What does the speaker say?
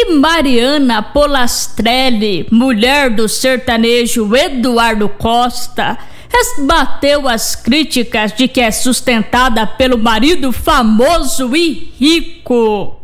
E Mariana Polastrelli, mulher do sertanejo Eduardo Costa, rebateu as críticas de que é sustentada pelo marido famoso e rico.